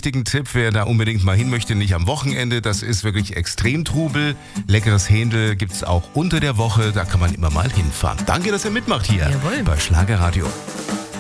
wichtigen Tipp, wer da unbedingt mal hin möchte, nicht am Wochenende. Das ist wirklich extrem Trubel. Leckeres Händel gibt es auch unter der Woche. Da kann man immer mal hinfahren. Danke, dass ihr mitmacht hier bei Schlagerradio.